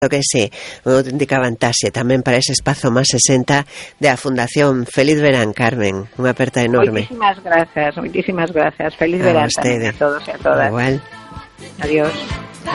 que sí, unha auténtica vantaxe tamén para ese espazo máis 60 da Fundación. Feliz verán, Carmen, unha aperta enorme. Muchísimas gracias. Feliz verán tamén a todos e a todas. Igual. Adiós.